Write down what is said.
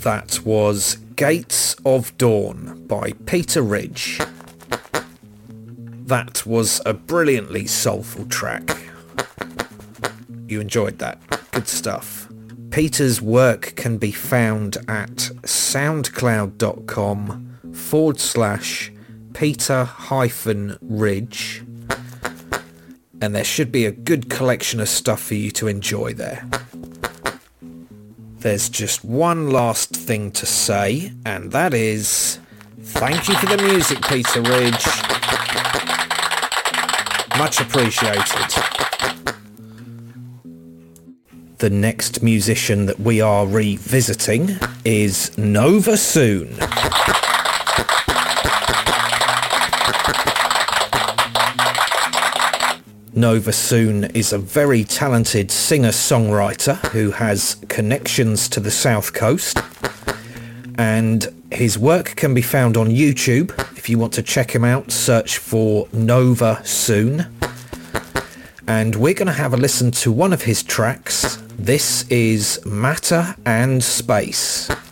That was Gates of Dawn by Peter Ridge. That was a brilliantly soulful track. You enjoyed that. Good stuff. Peter's work can be found at soundcloud.com/Peter-Ridge. And there should be a good collection of stuff for you to enjoy there. There's just one last thing to say, and that is thank you for the music, Peter Ridge. Much appreciated. The next musician that we are revisiting is Nova Soon. Nova Soon is a very talented singer-songwriter who has connections to the South Coast, and his work can be found on YouTube. If you want to check him out, search for Nova Soon. And we're going to have a listen to one of his tracks. This is Matter and Space.